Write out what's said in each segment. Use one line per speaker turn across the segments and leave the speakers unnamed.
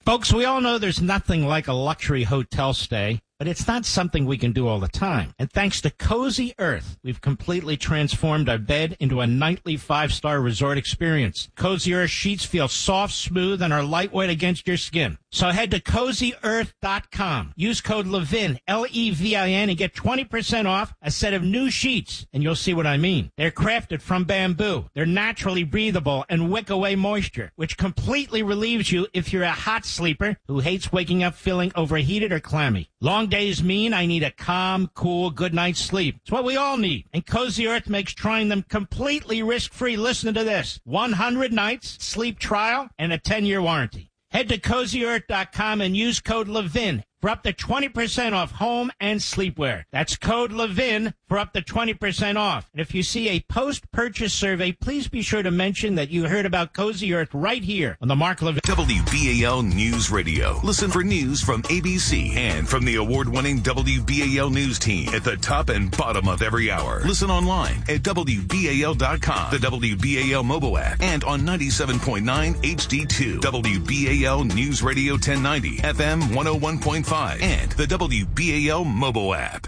Folks, we all know there's nothing like a luxury hotel stay, but it's not something we can do all the time. And thanks to Cozy Earth, we've completely transformed our bed into a nightly 5-star resort experience. Cozy Earth sheets feel soft, smooth, and are lightweight against your skin. So head to CozyEarth.com. Use code LEVIN, L-E-V-I-N, and get 20% off a set of new sheets. And you'll see what I mean. They're crafted from bamboo. They're naturally breathable and wick away moisture, which completely relieves you if you're a hot sleeper who hates waking up feeling overheated or clammy. Long days mean I need a calm, cool, good night's sleep. It's what we all need. And Cozy Earth makes trying them completely risk-free. Listen to this. 100 nights, sleep trial, and a 10-year warranty. Head to CozyEarth.com and use code LEVIN for up to 20% off home and sleepwear. That's code LEVIN for up to 20% off. And if you see a post-purchase survey, please be sure to mention that you heard about Cozy Earth right here on the Mark Levin.
WBAL News Radio. Listen for news from ABC and from the award-winning WBAL News team at the top and bottom of every hour. Listen online at WBAL.com, the WBAL mobile app, and on 97.9 HD2, WBAL News Radio 1090, FM 101.5. And the WBAL mobile app.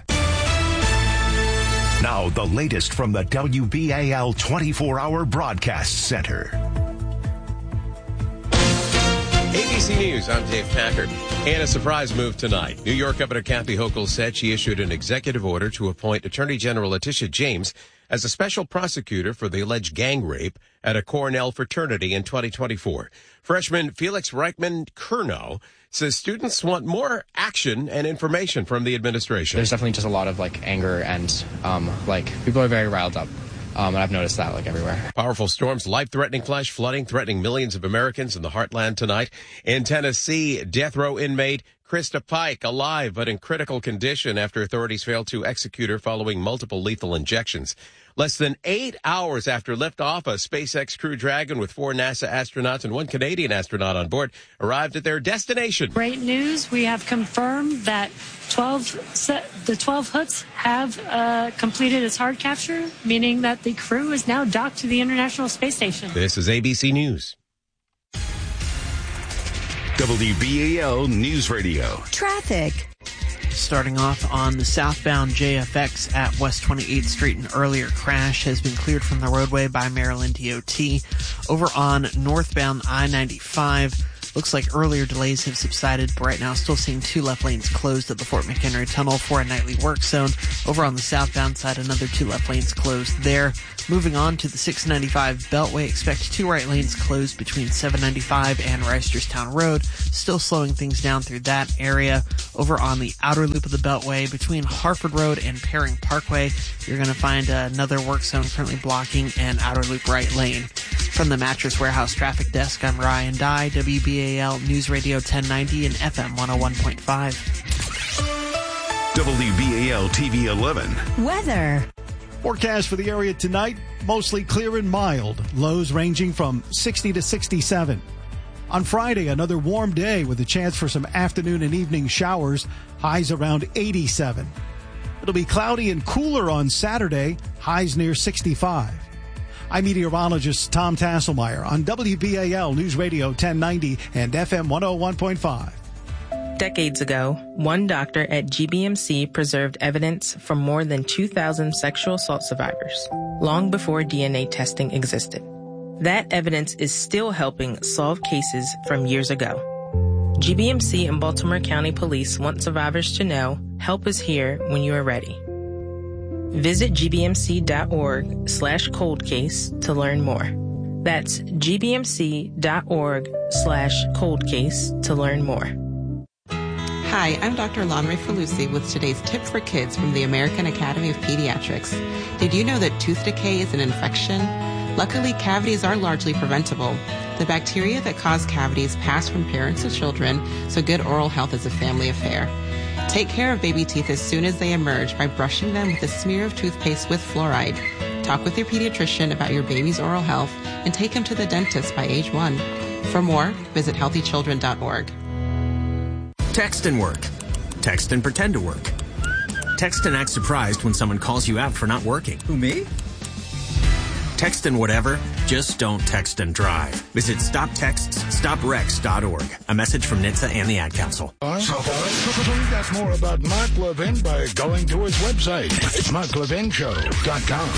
Now, the latest from the WBAL 24-hour broadcast center.
ABC News, I'm Dave Packard. And a surprise move tonight. New York Governor Kathy Hochul said she issued an executive order to appoint Attorney General Letitia James as a special prosecutor for the alleged gang rape at a Cornell fraternity in 2024. Freshman Felix Reichman-Curnow says students want more action and information from the administration.
There's definitely just a lot of anger and people are very riled up. And I've noticed that everywhere.
Powerful storms, life-threatening flash flooding, threatening millions of Americans in the heartland tonight. In Tennessee, death row inmate Krista Pike alive but in critical condition after authorities failed to execute her following multiple lethal injections. Less than 8 hours after liftoff, a SpaceX Crew Dragon with 4 NASA astronauts and 1 Canadian astronaut on board arrived at their destination.
Great news. We have confirmed that the 12 hooks have completed its hard capture, meaning that the crew is now docked to the International Space Station.
This is ABC News.
WBAL News Radio.
Traffic.
Starting off on the southbound JFX at West 28th Street, an earlier crash has been cleared from the roadway by Maryland DOT. Over on northbound I-95, looks like earlier delays have subsided, but right now still seeing 2 left lanes closed at the Fort McHenry Tunnel for a nightly work zone. Over on the southbound side, another 2 left lanes closed there. Moving on to the 695 Beltway, expect 2 right lanes closed between 795 and Reisterstown Road, still slowing things down through that area. Over on the outer loop of the Beltway, between Harford Road and Perring Parkway, you're going to find another work zone currently blocking an outer loop right lane. From the Mattress Warehouse Traffic Desk, I'm Ryan Dye, WBAL News Radio 1090 and FM 101.5.
WBAL TV 11.
Weather.
Forecast for the area tonight, mostly clear and mild. Lows ranging from 60 to 67. On Friday, another warm day with a chance for some afternoon and evening showers. Highs around 87. It'll be cloudy and cooler on Saturday. Highs near 65. I'm meteorologist Tom Tasselmeyer on WBAL News Radio 1090 and FM 101.5.
Decades ago, one doctor at GBMC preserved evidence from more than 2,000 sexual assault survivors, long before DNA testing existed. That evidence is still helping solve cases from years ago. GBMC and Baltimore County Police want survivors to know help is here when you are ready. Visit gbmc.org/coldcase to learn more. That's gbmc.org/coldcase to learn more.
Hi, I'm Dr. Lonray Falusi with today's tip for kids from the American Academy of Pediatrics. Did you know that tooth decay is an infection? Luckily, cavities are largely preventable. The bacteria that cause cavities pass from parents to children, so good oral health is a family affair. Take care of baby teeth as soon as they emerge by brushing them with a smear of toothpaste with fluoride. Talk with your pediatrician about your baby's oral health and take him to the dentist by age 1. For more, visit healthychildren.org.
Text and work. Text and pretend to work. Text and act surprised when someone calls you out for not working.
Who, me?
Text and whatever, Just don't text and drive. Visit StopTextsStopWrecks.org. A message from NHTSA and the Ad Council.
Find out more about Mark Levin by going to his website, MarkLevinShow.com.